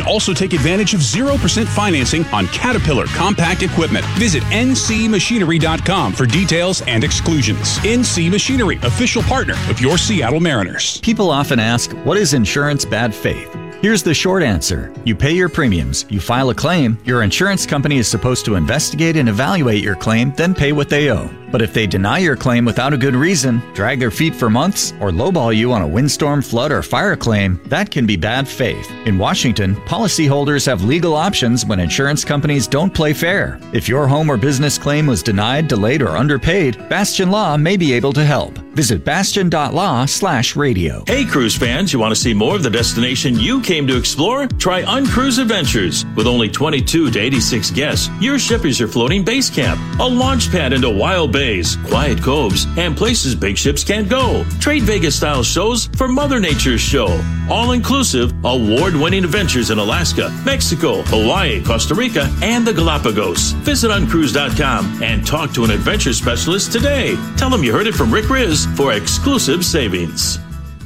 also take advantage of 0% financing on Caterpillar compact equipment. Visit ncmachinery.com for details and exclusions. NC Machinery, official partner of your Seattle Mariners. People often ask, what is insurance bad faith? Here's the short answer. You pay your premiums, you file a claim, your insurance company is supposed to investigate and evaluate your claim, then pay what they owe. But if they deny your claim without a good reason, drag their feet for months, or lowball you on a windstorm, flood, or fire claim, that can be bad faith. In Washington, policyholders have legal options when insurance companies don't play fair. If your home or business claim was denied, delayed, or underpaid, Bastion Law may be able to help. Visit bastion.law/radio. Hey, cruise fans, you want to see more of the destination you came to explore? Try Uncruise Adventures. With only 22 to 86 guests, your ship is your floating base camp, a launch pad into wild bays, quiet coves, and places big ships can't go. Trade Vegas-style shows for Mother Nature's show. All-inclusive, award-winning adventures in Alaska, Mexico, Hawaii, Costa Rica, and the Galapagos. Visit uncruise.com and talk to an adventure specialist today. Tell them you heard it from Rick Riz for exclusive savings.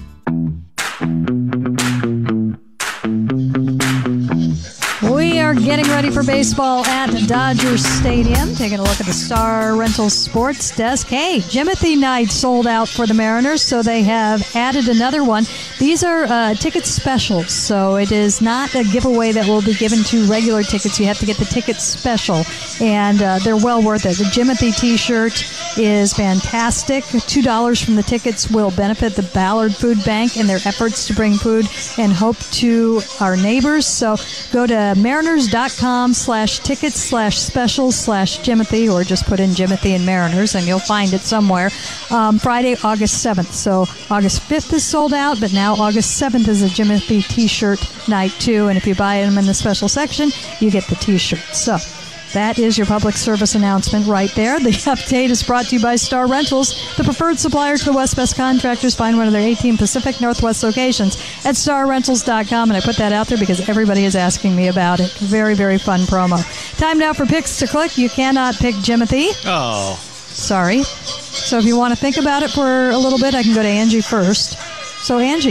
We are getting ready for baseball at Dodger Stadium. Taking a look at the Star Rentals Sports Desk. Hey, Jimothy Night sold out for the Mariners, so they have added another one. These are ticket specials, so it is not a giveaway that will be given to regular tickets. You have to get the ticket special, and they're well worth it. The Jimothy T-shirt is fantastic. $2 from the tickets will benefit the Ballard Food Bank in their efforts to bring food and hope to our neighbors. So go to mariners.com/tickets/specials/Jimothy, or just put in Jimothy and Mariners and you'll find it somewhere. Friday, August 7th. So August 5th is sold out, but now August 7th is a Jimothy T-shirt night too. And if you buy them in the special section, you get the T-shirt. So that is your public service announcement right there. The update is brought to you by Star Rentals, the preferred supplier to the West Best contractors. Find one of their 18 Pacific Northwest locations at starrentals.com. And I put that out there because everybody is asking me about it. Very, very fun promo. Time now for picks to click. You cannot pick Jimothy. Oh. Sorry. So if you want to think about it for a little bit, I can go to Angie first. So, Angie.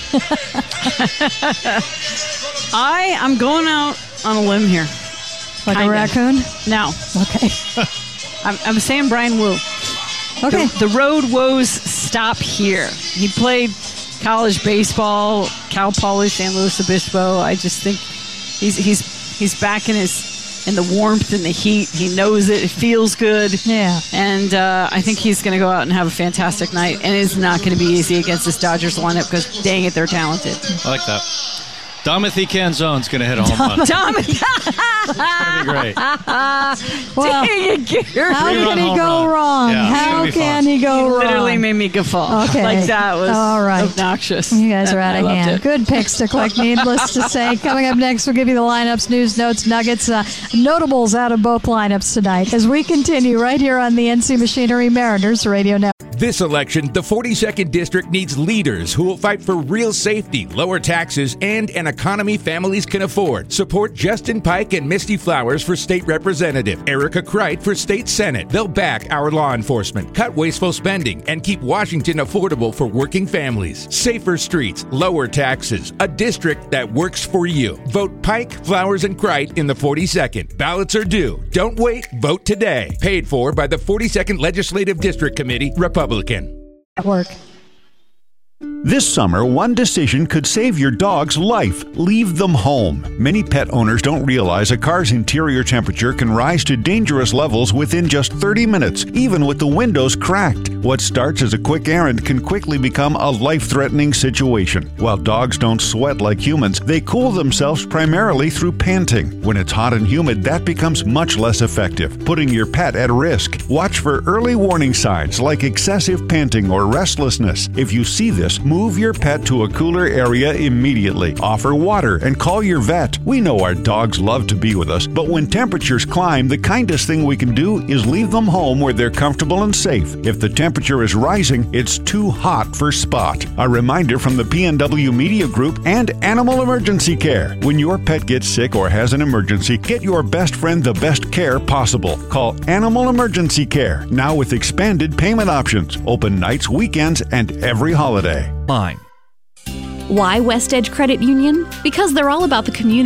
I'm going out on a limb here. Like a raccoon? No. Okay. I'm saying Brian Wu. Okay. The road woes stop here. He played college baseball, Cal Poly, San Luis Obispo. I just think he's back in the warmth and the heat. He knows it. It feels good. Yeah. And I think he's going to go out and have a fantastic night. And it's not going to be easy against this Dodgers lineup because, dang it, they're talented. I like that. Domothy Canzone's going to hit a home run. Domothy! It's going to be great. Well, dang it, Gary. how can he go wrong? Yeah, how can he go wrong? Literally made me guffaw. Okay. Like that was all right. obnoxious. You guys are out I of loved hand. it. Good picks to click, needless to say. Coming up next, we'll give you the lineups, news, notes, nuggets, notables out of both lineups tonight as we continue right here on the NC Machinery Mariners Radio Network. This election, the 42nd District needs leaders who will fight for real safety, lower taxes, and an economy families can afford. Support Justin Pike and Misty Flowers for State Representative, Erica Kreit for State Senate. They'll back our law enforcement, cut wasteful spending, and keep Washington affordable for working families. Safer streets, lower taxes, a district that works for you. Vote Pike, Flowers, and Kreit in the 42nd. Ballots are due. Don't wait. Vote today. Paid for by the 42nd Legislative District Committee, Republican. At work. This summer, one decision could save your dog's life. Leave them home. Many pet owners don't realize a car's interior temperature can rise to dangerous levels within just 30 minutes, even with the windows cracked. What starts as a quick errand can quickly become a life-threatening situation. While dogs don't sweat like humans, they cool themselves primarily through panting. When it's hot and humid, that becomes much less effective, putting your pet at risk. Watch for early warning signs like excessive panting or restlessness. If you see this, move your pet to a cooler area immediately. Offer water and call your vet. We know our dogs love to be with us, but when temperatures climb, the kindest thing we can do is leave them home where they're comfortable and safe. If the temperature is rising, it's too hot for Spot. A reminder from the PNW Media Group and Animal Emergency Care. When your pet gets sick or has an emergency, get your best friend the best care possible. Call Animal Emergency Care, now with expanded payment options. Open nights, weekends, and every holiday. Line. Why West Edge Credit Union? Because they're all about the community.